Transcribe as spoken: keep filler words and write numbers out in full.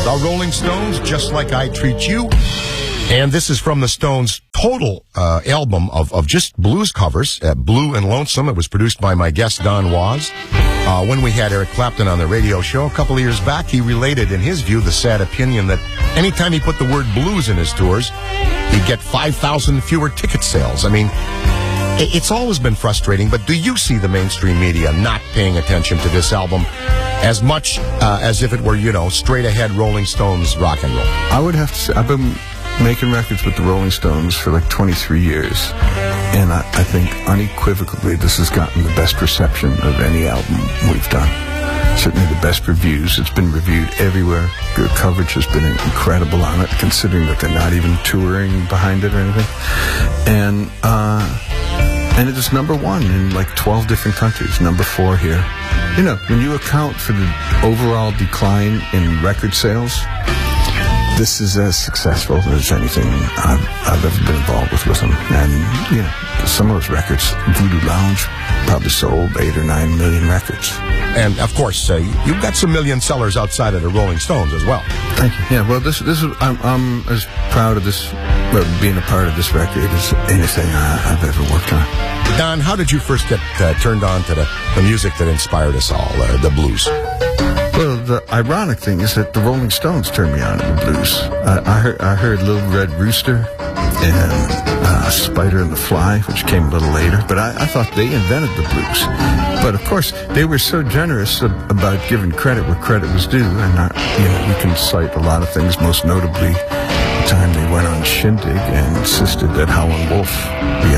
The Rolling Stones, Just Like I Treat You. And this is from the Stones' total uh, album of, of just blues covers, uh, Blue and Lonesome. It was produced by my guest, Don Was. Uh, when we had Eric Clapton on the radio show a couple of years back, he related, in his view, the sad opinion that anytime he put the word blues in his tours, he'd get five thousand fewer ticket sales. I mean, it's always been frustrating, but do you see the mainstream media not paying attention to this album as much uh, as if it were, you know, straight-ahead Rolling Stones rock and roll? I would have to say, I've been making records with the Rolling Stones for like twenty-three years, and I, I think unequivocally this has gotten the best reception of any album we've done. Certainly the best reviews. It's been reviewed everywhere. The coverage has been incredible on it, considering that they're not even touring behind it or anything. And uh, and it is number one in like twelve different countries, number four here. You know, when you account for the overall decline in record sales, this is as successful as anything I've, I've ever been involved with with them. And, you know, some of those records, Voodoo Lounge, probably sold eight or nine million records. And, of course, uh, you've got some million sellers outside of the Rolling Stones as well. Thank you. Yeah, well, this this is, I'm, I'm as proud of this, uh, being a part of this record as anything I, I've ever worked on. Don, how did you first get uh, turned on to the, the music that inspired us all, uh, the blues? Well, the ironic thing is that the Rolling Stones turned me on to the blues. I, I heard I heard Little Red Rooster and uh, Spider and the Fly, which came a little later, but I, I thought they invented the blues. But of course, they were so generous ab- about giving credit where credit was due, and I, you know, you can cite a lot of things, most notably the time they went on Shindig and insisted that Howlin' Wolf be